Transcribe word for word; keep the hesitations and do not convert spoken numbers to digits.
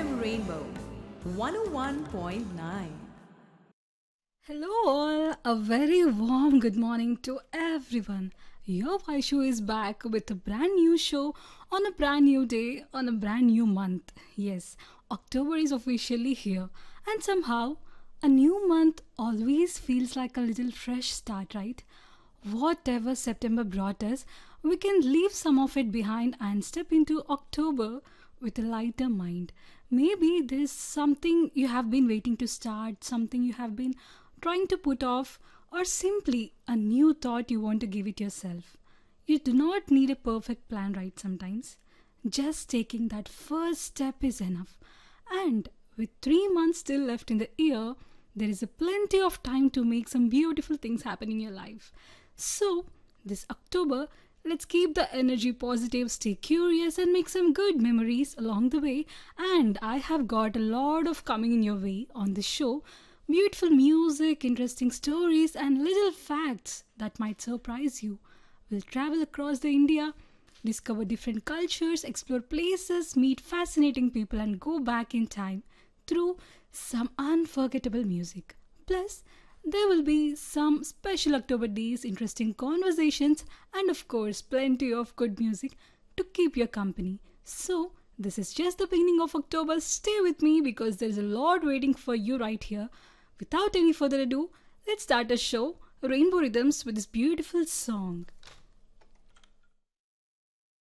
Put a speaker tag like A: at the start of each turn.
A: M Rainbow one oh one point nine.
B: Hello, all. A very warm good morning to everyone. Your Vaishu is back with a brand new show on a brand new day, on a brand new month. Yes, October is officially here, and somehow a new month always feels like a little fresh start, right? Whatever September brought us, we can leave some of it behind and step into October with a lighter mind. Maybe there's something you have been waiting to start, something you have been trying to put off, or simply a new thought you want to give it yourself. You do not need a perfect plan, right? Sometimes just taking that first step is enough. And with three months still left in the year, there is a plenty of time to make some beautiful things happen in your life. So, this October, let's keep the energy positive, stay curious, and make some good memories along the way. And I have got a lot of coming in your way on this show. Beautiful music, interesting stories, and little facts that might surprise you. We'll travel across the India, discover different cultures, explore places, meet fascinating people, and go back in time through some unforgettable music. Plus, there will be some special October days, interesting conversations, and of course, plenty of good music to keep your company. So, this is just the beginning of October. Stay with me because there's a lot waiting for you right here. Without any further ado, let's start a show, Rainbow Rhythms, with this beautiful song.